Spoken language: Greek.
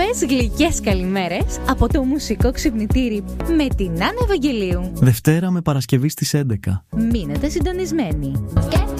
Όμορφες γλυκές καλημέρες από το μουσικό ξυπνητήρι με την Άννα Ευαγγελίου. Δευτέρα με Παρασκευή στις 11. Μείνετε συντονισμένοι.